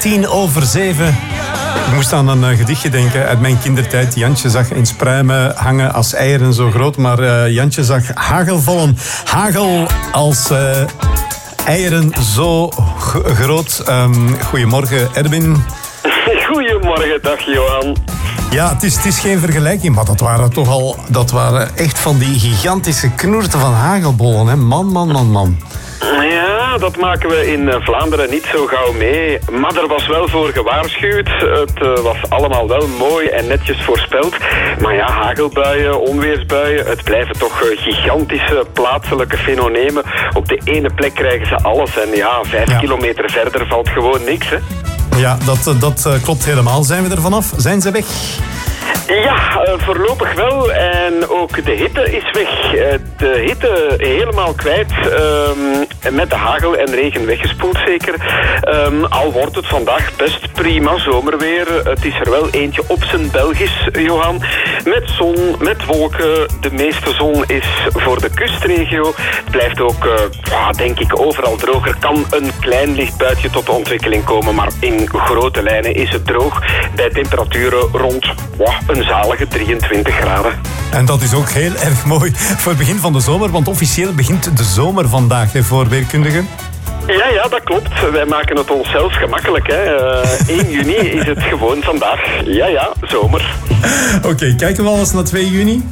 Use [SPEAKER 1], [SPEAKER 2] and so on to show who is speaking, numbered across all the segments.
[SPEAKER 1] 7:10. Ik moest aan een gedichtje denken uit mijn kindertijd. Jantje zag eens pruimen hangen als eieren zo groot, maar Jantje zag hagel vallen. Hagel als eieren zo groot. Goedemorgen, Erwin.
[SPEAKER 2] Goedemorgen, dag Johan.
[SPEAKER 1] Ja, het is geen vergelijking, maar dat waren echt van die gigantische knoerten van hagelbollen. Hè? Man.
[SPEAKER 2] Ja, dat maken we in Vlaanderen niet zo gauw mee. Maar er was wel voor gewaarschuwd. Het was allemaal wel mooi en netjes voorspeld. Maar ja, hagelbuien, onweersbuien, het blijven toch gigantische plaatselijke fenomenen. Op de ene plek krijgen ze alles en ja, 5 kilometer verder valt gewoon niks, hè.
[SPEAKER 1] Ja, dat klopt helemaal. Zijn we er vanaf? Zijn ze weg?
[SPEAKER 2] Ja, voorlopig wel. En ook de hitte is weg. De hitte helemaal kwijt. Met de hagel en regen weggespoeld zeker. Al wordt het vandaag best prima zomerweer. Het is er wel eentje op zijn Belgisch, Johan. Met zon, met wolken. De meeste zon is voor de kustregio. Het blijft ook, denk ik, overal droger. Kan een klein licht buitje tot de ontwikkeling komen. Maar in grote lijnen is het droog. Bij temperaturen rond een zalige 23 graden.
[SPEAKER 1] En dat is ook heel erg mooi voor het begin van de zomer, want officieel begint de zomer vandaag, hè, voor weerkundigen.
[SPEAKER 2] Ja, dat klopt. Wij maken het onszelf gemakkelijk. Hè. 1 juni is het gewoon vandaag. Ja, zomer.
[SPEAKER 1] Oké, kijken we al eens naar 2 juni?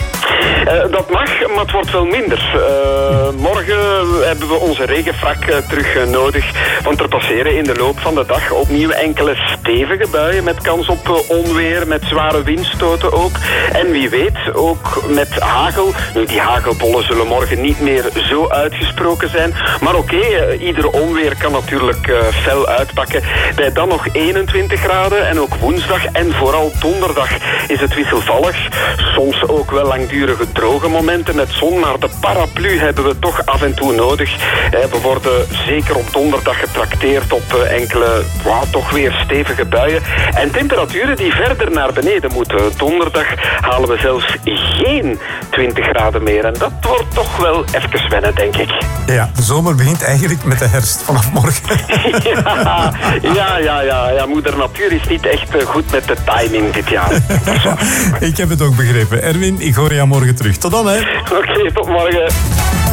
[SPEAKER 2] Dat mag, maar het wordt wel minder. Morgen hebben we onze regenfrak terug nodig. Want er passeren in de loop van de dag opnieuw enkele stevige buien met kans op onweer, met zware windstoten ook. En wie weet ook met hagel. Nu, die hagelbollen zullen morgen niet meer zo uitgesproken zijn. Maar oké, ieder onweer kan natuurlijk fel uitpakken. Bij dan nog 21 graden en ook woensdag en vooral donderdag is het wisselvallig. Soms ook wel langdurige droge momenten met zon, maar de paraplu hebben we toch af en toe nodig. We worden zeker op donderdag getrakteerd op enkele, toch weer stevige buien. En temperaturen die verder naar beneden moeten. Donderdag halen we zelfs geen 20 graden meer. En dat wordt toch wel even wennen, denk ik.
[SPEAKER 1] Ja, de zomer begint eigenlijk met de herfst vanaf morgen.
[SPEAKER 2] Ja, moeder natuur is niet echt goed met de timing dit jaar.
[SPEAKER 1] Ik heb het ook begrepen. Erwin, ik hoor jou morgen terug. Tot dan, hè.
[SPEAKER 2] Oké, tot morgen.